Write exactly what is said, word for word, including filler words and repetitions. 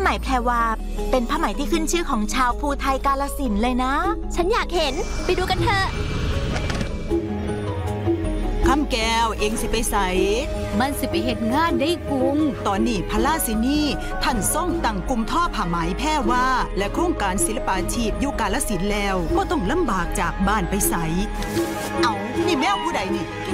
ไหมแพรวาเป็นผ้าไหมที่ขึ้นชื่อของชาวภูไทยกาฬสินธุ์เลยนะฉันอยากเห็นไปดูกันเถอะคำแก้วเองสิไปใส่มันสิไปเฮ็ดงานได้กุงตอนนี้พระราชินีท่านทรงตั้งกลุ่มท่อผ้าไหมแพรวาและโครงการศิลปาชีพอยู่กาฬสินธุ์แล้วก็ต้องลำบากจากบ้านไปใส่เอานี่แมวผู้ใดนี่